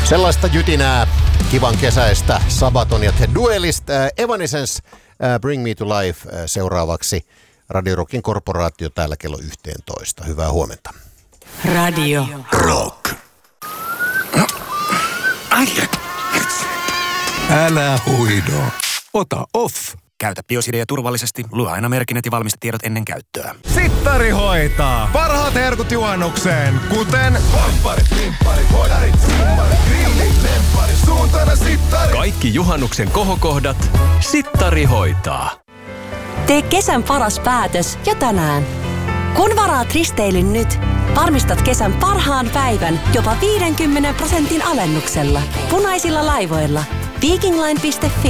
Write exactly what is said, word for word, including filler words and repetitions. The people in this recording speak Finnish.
Sellaista jytinää kivan kesäistä Sabaton ja The Duelist. Äh, Evanescence, äh, Bring Me to Life äh, seuraavaksi. Radio Rockin korporaatio täällä kello yksitoista. Hyvää huomenta. Radio Rock. Älä huido. Ota off. Käytä Biosidea turvallisesti. Lue aina merkinnät ja valmistetiedot ennen käyttöä. Sittari hoitaa. Parhaat herkut juhannukseen, kuten hampparit, limpparit, hodarit, simmarit, grillit, lempparit, suuntana sittari. Kaikki juhannuksen kohokohdat. Sittari hoitaa. Tee kesän paras päätös jo tänään. Kun varaat risteilyn nyt, varmistat kesän parhaan päivän jopa viidenkymmenen prosentin alennuksella. Punaisilla laivoilla. Vikingline piste fi